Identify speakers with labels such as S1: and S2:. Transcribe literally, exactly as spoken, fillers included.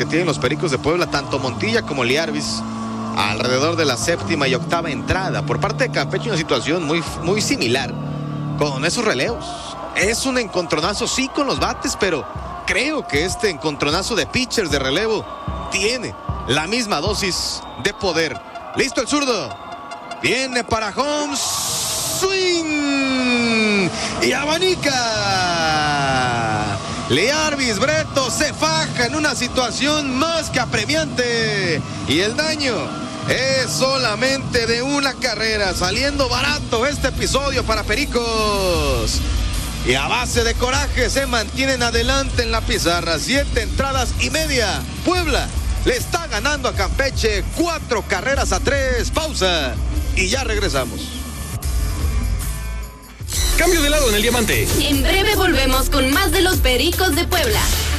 S1: que tienen los Pericos de Puebla, tanto Montilla como Liarbis, alrededor de la séptima y octava entrada. Por parte de Campeche, una situación muy, muy similar con esos relevos. Es un encontronazo, sí, con los bates, pero creo que este encontronazo de pitchers de relevo tiene la misma dosis de poder. Listo el zurdo. Viene para home. Swing. Y abanica. Liarbis Breto se faja en una situación más que apremiante. Y el daño es solamente de una carrera. Saliendo barato este episodio para Pericos. Y a base de coraje se mantienen adelante en la pizarra. Siete entradas y media. Puebla le está ganando a Campeche cuatro carreras a tres. Pausa y ya regresamos.
S2: Cambio de lado en el diamante.
S3: En breve volvemos con más de los Pericos de Puebla.